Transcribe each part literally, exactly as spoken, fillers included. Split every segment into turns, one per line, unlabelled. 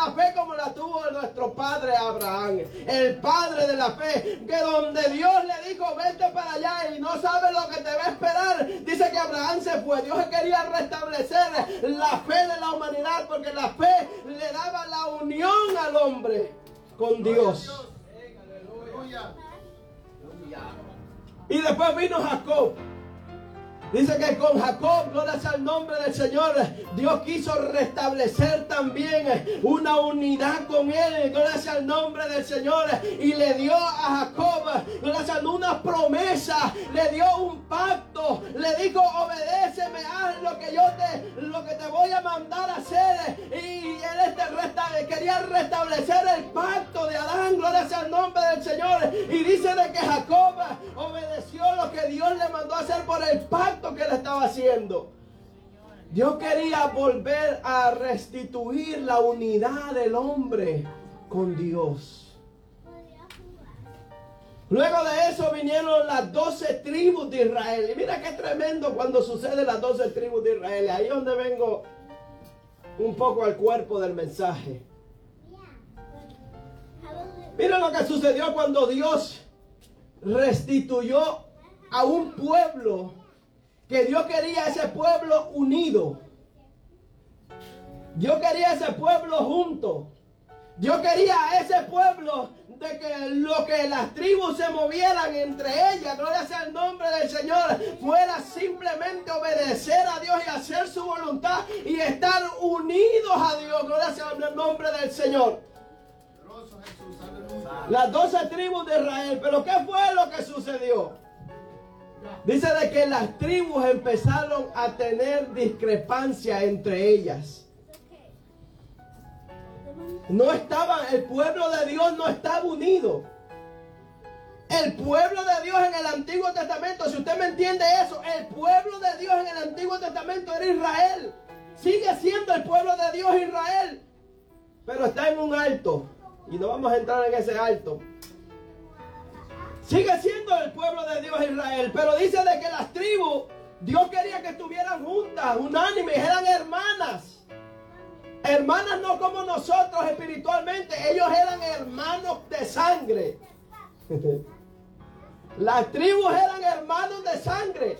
la fe como la tuvo nuestro padre Abraham, el padre de la fe, que donde Dios le dijo vete para allá y no sabes lo que te va a esperar, dice que Abraham se fue. Dios quería restablecer la fe de la humanidad, porque la fe le daba la unión al hombre con Dios. Y después vino Jacob. Dice que con Jacob, gloria sea el nombre del Señor, Dios quiso restablecer también una unidad con él, gloria sea el nombre del Señor, y le dio a Jacob, gloria sea, una promesa, le dio un pacto, le dijo obedéceme, haz lo que yo te, lo que te voy a mandar a hacer, y él este resta, quería restablecer el pacto de Adán, gloria sea el nombre del Señor, y dice de que Jacob obedeció lo que Dios le mandó a hacer por el pacto que le estaba haciendo. Dios quería volver a restituir la unidad del hombre con Dios. Luego de eso vinieron las doce tribus de Israel. Y mira qué tremendo cuando sucede las doce tribus de Israel. Ahí es donde vengo un poco al cuerpo del mensaje. Mira lo que sucedió cuando Dios restituyó a un pueblo, que Dios quería ese pueblo unido. Dios quería ese pueblo junto. Dios quería a ese pueblo de que lo que las tribus se movieran entre ellas, gloria sea el nombre del Señor, fuera simplemente obedecer a Dios y hacer su voluntad y estar unidos a Dios, gloria sea el nombre del Señor. Las doce tribus de Israel. Pero ¿qué fue lo que sucedió? Dice de que las tribus empezaron a tener discrepancia entre ellas. No estaban, el pueblo de Dios no estaba unido. El pueblo de Dios en el Antiguo Testamento, si usted me entiende eso, el pueblo de Dios en el Antiguo Testamento era Israel. Sigue siendo el pueblo de Dios Israel, pero está en un alto. Y no vamos a entrar en ese alto. Sigue siendo el pueblo de Dios Israel, pero dice de que las tribus, Dios quería que estuvieran juntas, unánimes, eran hermanas. Hermanas no como nosotros espiritualmente, ellos eran hermanos de sangre. Las tribus eran hermanos de sangre.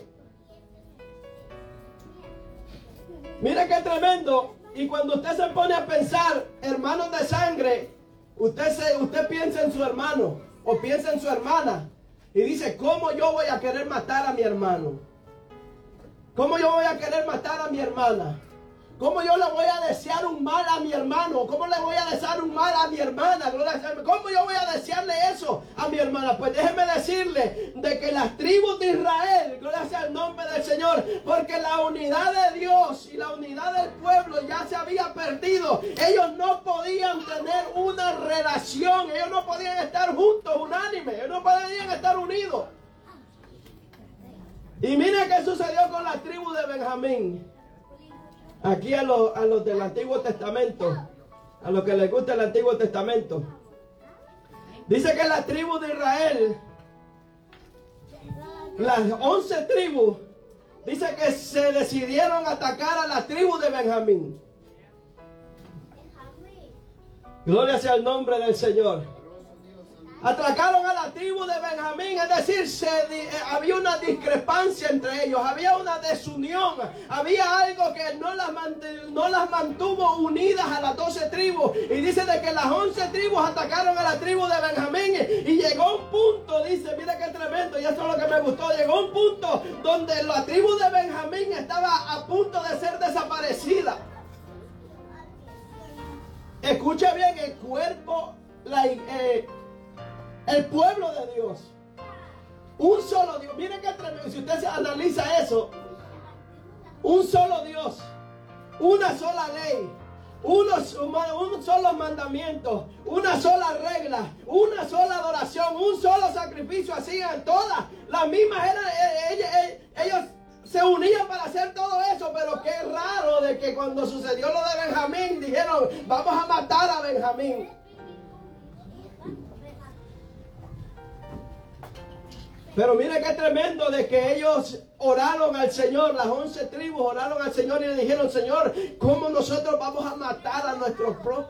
Mire qué tremendo. Y cuando usted se pone a pensar, hermanos de sangre, usted, se, usted piensa en su hermano o piensa en su hermana y dice, ¿cómo yo voy a querer matar a mi hermano? ¿Cómo yo voy a querer matar a mi hermana? ¿Cómo yo le voy a desear un mal a mi hermano? ¿Cómo le voy a desear un mal a mi hermana? ¿Cómo yo voy a desearle eso a mi hermana? Pues déjeme decirle de que las tribus de Israel, gloria sea el nombre del Señor, porque la unidad de Dios y la unidad del pueblo ya se había perdido. Ellos no podían tener una relación, ellos no podían estar juntos, unánimes, ellos no podían estar unidos. Y mire qué sucedió con la tribu de Benjamín. Aquí a los, a los del Antiguo Testamento, a los que les gusta el Antiguo Testamento, dice que la tribu de Israel, las once tribus, dice que se decidieron atacar a la tribu de Benjamín. Gloria sea el nombre del Señor. Atracaron a la tribu de Benjamín, es decir, se, eh, había una discrepancia entre ellos, había una desunión, había algo que no las, no las mantuvo unidas a las doce tribus. Y dice de que las once tribus atacaron a la tribu de Benjamín y llegó un punto, dice, mira qué tremendo, y eso es lo que me gustó, llegó un punto donde la tribu de Benjamín estaba a punto de ser desaparecida. Escucha bien, el cuerpo, la... Eh, el pueblo de Dios, un solo Dios. Miren qué tremendo, si usted se analiza eso, un solo Dios, una sola ley, unos, un solo mandamiento, una sola regla, una sola adoración, un solo sacrificio, hacían todas las mismas, eran, ellos, ellos se unían para hacer todo eso. Pero qué raro de que cuando sucedió lo de Benjamín dijeron, vamos a matar a Benjamín. Pero mire qué tremendo de que ellos oraron al Señor, las once tribus oraron al Señor y le dijeron, Señor, ¿cómo nosotros vamos a matar a nuestro,